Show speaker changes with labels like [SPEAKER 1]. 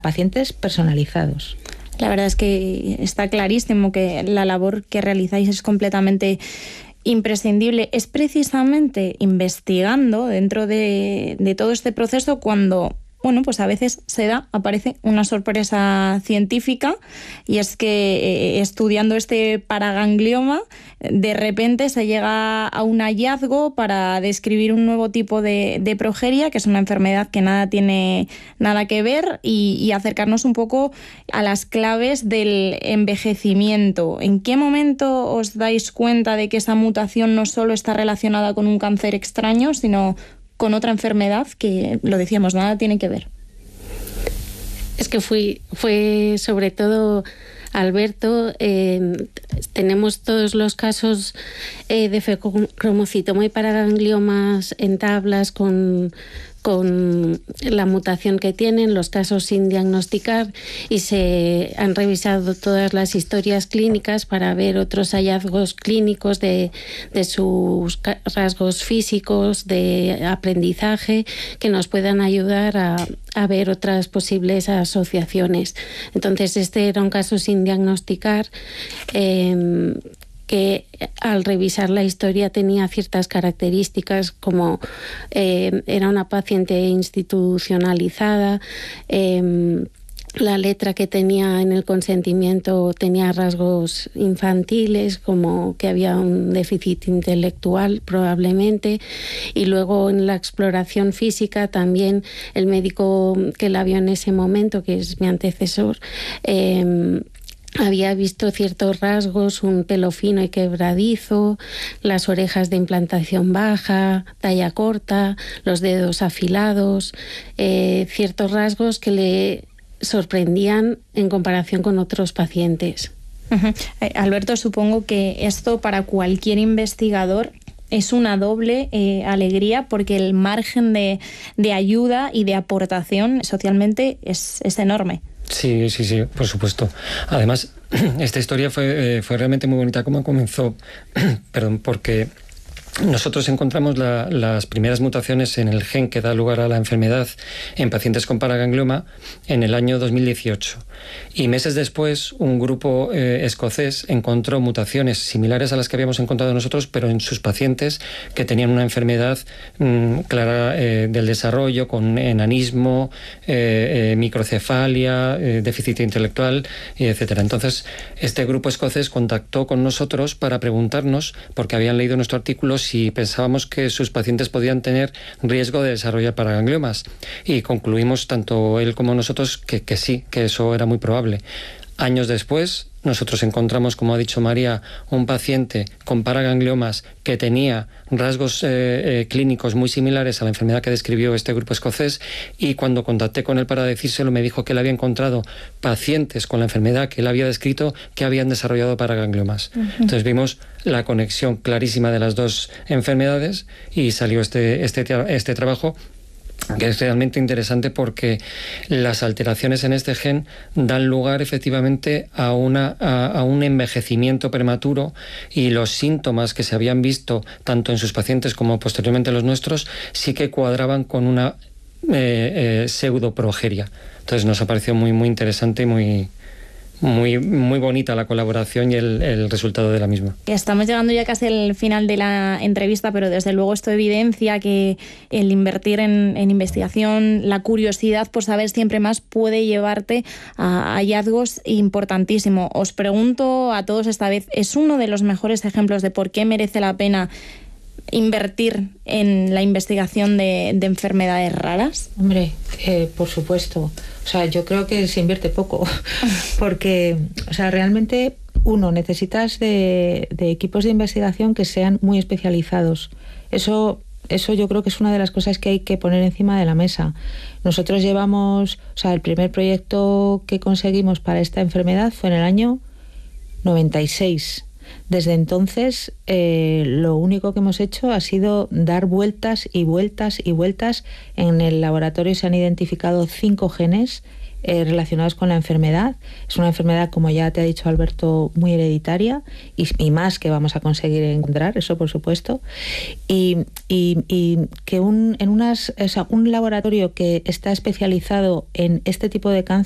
[SPEAKER 1] pacientes personalizados.
[SPEAKER 2] La verdad es que está clarísimo que la labor que realizáis es completamente imprescindible. Es precisamente investigando dentro de todo este proceso cuando, pues a veces aparece una sorpresa científica, y es que estudiando este paraganglioma, de repente se llega a un hallazgo para describir un nuevo tipo de progeria, que es una enfermedad que nada tiene nada que ver, y acercarnos un poco a las claves del envejecimiento. ¿En qué momento os dais cuenta de que esa mutación no solo está relacionada con un cáncer extraño, sino con otra enfermedad que, lo decíamos, nada tiene que ver?
[SPEAKER 3] Es que fue sobre todo Alberto. Tenemos todos los casos de fecocromocitoma y paragangliomas en tablas con la mutación que tienen, los casos sin diagnosticar, y se han revisado todas las historias clínicas para ver otros hallazgos clínicos de sus rasgos físicos, de aprendizaje, que nos puedan ayudar a ver otras posibles asociaciones. Entonces, este era un caso sin diagnosticar, que al revisar la historia tenía ciertas características, como era una paciente institucionalizada, la letra que tenía en el consentimiento tenía rasgos infantiles, como que había un déficit intelectual probablemente, y luego en la exploración física también el médico que la vio en ese momento, que es mi antecesor, había visto ciertos rasgos, un pelo fino y quebradizo, las orejas de implantación baja, talla corta, los dedos afilados, ciertos rasgos que le sorprendían en comparación con otros pacientes.
[SPEAKER 2] Uh-huh. Alberto, supongo que esto para cualquier investigador es una doble alegría, porque el margen de ayuda y de aportación socialmente es enorme.
[SPEAKER 4] Sí, por supuesto. Además, esta historia fue realmente muy bonita como comenzó, porque nosotros encontramos las primeras mutaciones en el gen que da lugar a la enfermedad en pacientes con paraganglioma en el año 2018. Y meses después, un grupo escocés encontró mutaciones similares a las que habíamos encontrado nosotros, pero en sus pacientes que tenían una enfermedad clara del desarrollo, con enanismo, microcefalia, déficit intelectual, etcétera. Entonces, este grupo escocés contactó con nosotros para preguntarnos, porque habían leído nuestro artículo, si pensábamos que sus pacientes podían tener riesgo de desarrollar paragangliomas. Y concluimos, tanto él como nosotros, que sí, que eso era muy probable. Años después, nosotros encontramos, como ha dicho María, un paciente con paragangliomas que tenía rasgos clínicos muy similares a la enfermedad que describió este grupo escocés, y cuando contacté con él para decírselo, me dijo que él había encontrado pacientes con la enfermedad que él había descrito que habían desarrollado paragangliomas. Uh-huh. Entonces vimos la conexión clarísima de las dos enfermedades y salió este trabajo, que es realmente interesante, porque las alteraciones en este gen dan lugar efectivamente a un envejecimiento prematuro, y los síntomas que se habían visto tanto en sus pacientes como posteriormente en los nuestros sí que cuadraban con una pseudoprogeria. Entonces nos ha parecido muy, muy interesante y muy bonita la colaboración y el resultado de la misma.
[SPEAKER 2] Estamos llegando ya casi al final de la entrevista, pero desde luego esto evidencia que el invertir en investigación, la curiosidad por saber siempre más, puede llevarte a hallazgos importantísimos. Os pregunto a todos esta vez, ¿es uno de los mejores ejemplos de por qué merece la pena invertir en la investigación de enfermedades raras?
[SPEAKER 1] Hombre, por supuesto. O sea, yo creo que se invierte poco, porque, o sea, realmente necesitas de equipos de investigación que sean muy especializados. Eso yo creo que es una de las cosas que hay que poner encima de la mesa. Nosotros llevamos, o sea, el primer proyecto que conseguimos para esta enfermedad fue en el año 96. Desde entonces, lo único que hemos hecho ha sido dar vueltas y vueltas y vueltas. En el laboratorio se han identificado 5 genes relacionados con la enfermedad. Es una enfermedad, como ya te ha dicho Alberto, muy hereditaria, y más que vamos a conseguir encontrar, eso por supuesto. Y que un laboratorio que está especializado en este tipo de cáncer